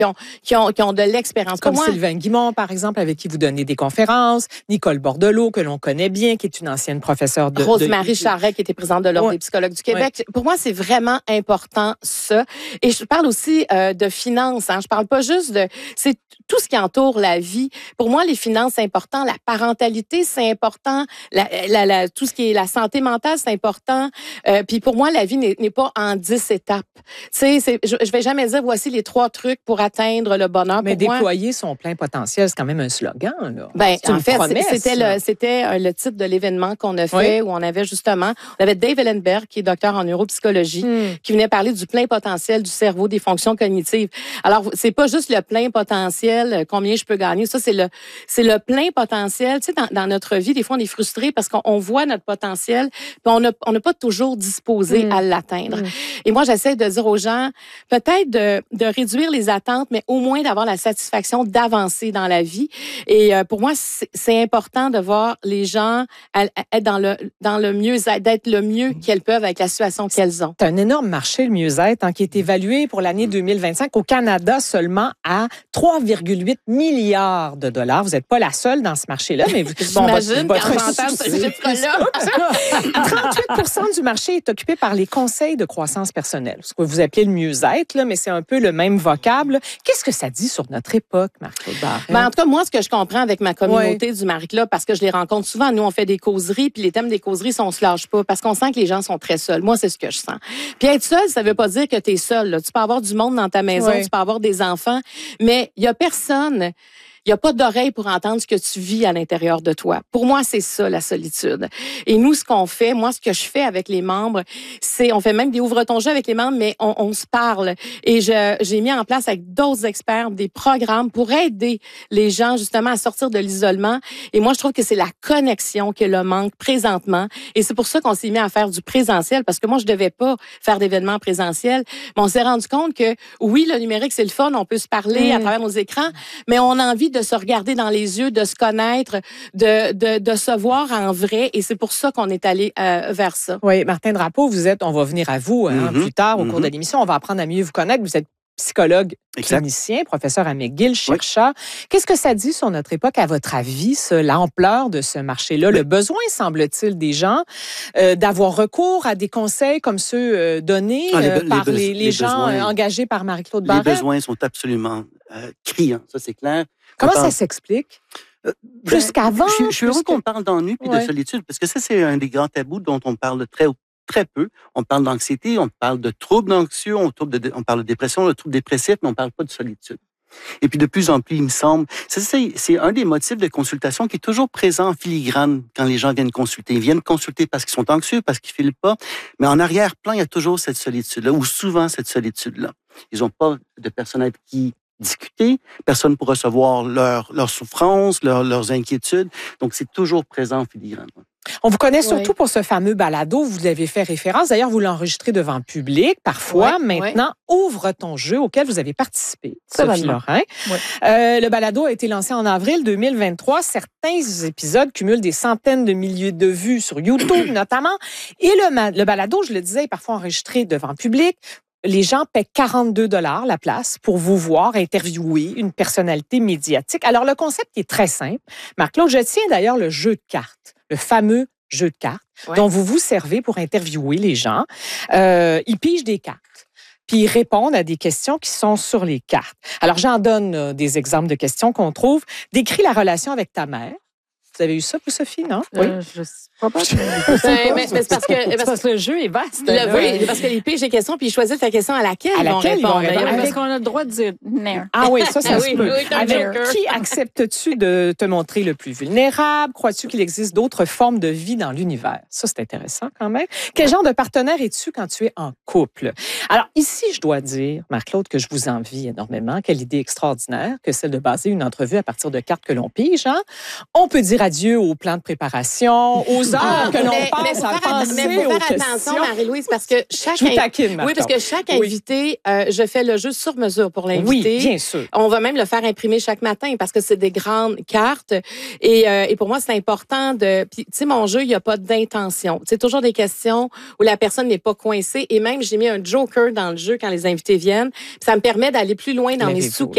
qui ont de l'expérience. Comme Sylvain Guimond, par exemple, avec qui vous donnez des conférences, Nicole Bordelot, que l'on connaît bien, qui est une ancienne professeure de... Rosemary Charret, qui était présidente de l'Ordre des psychologues du Québec. Ouais. Pour moi, c'est vraiment important, ça. Et je parle aussi de finances. Je parle pas juste de... C'est tout ce qui entoure la vie. Pour moi, les finances, c'est important. La parentalité, c'est important. Tout ce qui est la santé mentale, c'est important. Puis pour moi, la vie n'est pas en 10 étapes. Tu sais, je vais jamais dire, voici les 3 trucs pour atteindre le bonheur. Mais déployer son plein potentiel, c'est quand même un slogan, là. Ben, en fait, c'était le titre de l'événement qu'on a fait, où on avait justement, on avait Dave Ellenberg, qui est docteur en neuropsychologie, qui venait parler du plein potentiel du cerveau, des fonctions cognitives. Alors, c'est pas juste le plein potentiel, combien je peux gagner. Ça, c'est le plein potentiel. Tu sais, dans notre vie, des fois, on est frustré parce qu'on voit notre potentiel, puis on n'a pas toujours disposé à l'atteindre. Et moi, j'essaie de dire aux gens, peut-être de réduire les attentes, mais au moins d'avoir la satisfaction d'avancer dans la vie. Et pour moi, c'est important de voir les gens être dans le mieux-être, d'être le mieux qu'elles peuvent avec la situation qu'elles ont. C'est un énorme marché, le mieux-être, qui est évalué pour l'année 2025 au Canada seulement à 3,8 milliards de dollars. Vous n'êtes pas la seule dans ce marché-là, mais j'imagine quand j'entends ce chiffre-là. 38% du marché est occupé par les conseils de croissance personnelle, ce que vous appelez le mieux-être, là, mais c'est un peu le même vocable. Qu'est-ce que ça dit sur notre époque, Marc-Claude Barrette? Ben, en tout cas, moi, ce que je comprends avec ma communauté du Marie-Club, parce que je les rencontre souvent, nous, on fait des causeries, puis les thèmes des causeries, on se lâche pas, parce qu'on sent que les gens sont très seuls. Moi, c'est ce que je sens. Puis être seul, ça veut pas dire que tu es seul. Là. Tu peux avoir du monde dans ta maison, tu peux avoir des enfants, mais il y a personne... Il n'y a pas d'oreille pour entendre ce que tu vis à l'intérieur de toi. Pour moi, c'est ça, la solitude. Et nous, ce qu'on fait, moi, ce que je fais avec les membres, c'est, on fait même des ouvre-ton-jeu avec les membres, mais on se parle. Et j'ai mis en place avec d'autres experts des programmes pour aider les gens, justement, à sortir de l'isolement. Et moi, je trouve que c'est la connexion que le manque présentement. Et c'est pour ça qu'on s'est mis à faire du présentiel, parce que moi, je devais pas faire d'événements présentiels. Mais on s'est rendu compte que, oui, le numérique, c'est le fun, on peut se parler à travers nos écrans, mais on a envie de se regarder dans les yeux, de se connaître, de se voir en vrai. Et c'est pour ça qu'on est allé vers ça. Oui, Martin Drapeau, on va venir à vous plus tard au cours de l'émission. On va apprendre à mieux vous connaître. Vous êtes psychologue clinicien, professeur à McGill, chercheur. Qu'est-ce que ça dit sur notre époque, à votre avis, l'ampleur de ce marché-là? Le besoin, semble-t-il, des gens d'avoir recours à des conseils comme ceux donnés par les gens engagés par Marie-Claude Barrette? Les besoins sont absolument criants, ça c'est clair. Comment ça s'explique? Plus qu'avant? Je suis heureux qu'on parle d'ennui et de solitude, parce que ça, c'est un des grands tabous dont on parle très peu. On parle d'anxiété, on parle de troubles anxieux, on parle de dépression, de troubles dépressifs, mais on ne parle pas de solitude. Et puis, de plus en plus, il me semble, c'est un des motifs de consultation qui est toujours présent en filigrane quand les gens viennent consulter. Ils viennent consulter parce qu'ils sont anxieux, parce qu'ils ne filent pas, mais en arrière-plan, il y a toujours cette solitude-là, ou souvent cette solitude-là. Ils n'ont pas de personne avec qui discuter, personne pour recevoir leurs souffrances, leurs inquiétudes. Donc, c'est toujours présent en filigrane. On vous connaît surtout pour ce fameux balado, vous l'avez fait référence. D'ailleurs, vous l'enregistrez devant le public, parfois. Maintenant, Ouvre ton jeu, auquel vous avez participé, Sophie Lorrain. Le balado a été lancé en avril 2023. Certains épisodes cumulent des centaines de milliers de vues sur YouTube, notamment. Et le balado, je le disais, est parfois enregistré devant le public. Les gens paient 42 $ la place pour vous voir interviewer une personnalité médiatique. Alors, le concept est très simple. Marc-Claude, je tiens d'ailleurs le jeu de cartes, le fameux jeu de cartes dont vous vous servez pour interviewer les gens. Ils pigent des cartes, puis ils répondent à des questions qui sont sur les cartes. Alors, j'en donne des exemples de questions qu'on trouve. Décris la relation avec ta mère. Vous avez eu ça, vous, Sophie, non? Oui. Je sais pas. Mais c'est parce que le jeu est vaste. Oui, parce que les piges des questions, puis ils choisissent la question à laquelle ils vont répondre. Parce qu'on a le droit de dire non. Ah oui, ça se peut. Avec qui acceptes-tu de te montrer le plus vulnérable? Crois-tu qu'il existe d'autres formes de vie dans l'univers? Ça, c'est intéressant quand même. Quel genre de partenaire es-tu quand tu es en couple? Alors, ici, je dois dire, Marc-Claude, que je vous envie énormément. Quelle idée extraordinaire que celle de baser une entrevue à partir de cartes que l'on pige. On peut dire adieu au plan de préparation, aux heures que l'on passe à penser aux questions. Mais faut faire attention, Marie-Louise, parce que chaque invité, je fais le jeu sur mesure pour l'invité. Oui, bien sûr. On va même le faire imprimer chaque matin parce que c'est des grandes cartes. Et pour moi, c'est important de... Puis, tu sais, mon jeu, il n'y a pas d'intention. C'est toujours des questions où la personne n'est pas coincée. Et même, j'ai mis un joker dans le jeu quand les invités viennent. Puis ça me permet d'aller plus loin dans mes sous-questions.